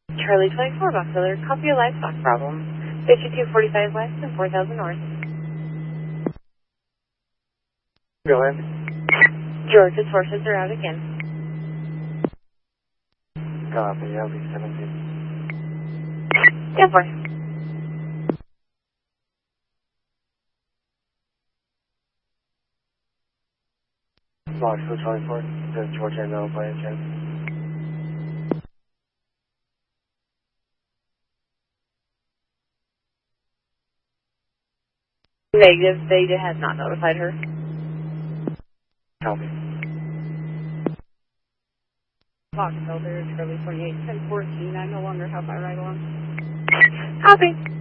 Charlie 24, Boxiller, copy a livestock problem. 5245 West and 4000 North. Go ahead. Georgia's horses are out again. Copy, LV 17. Yeah, boy. Box 24, does Georgia know by any chance? Negative, they have not notified her. Copy. Box Elder, Charlie 28, 1014, I no longer have my right on. Copy.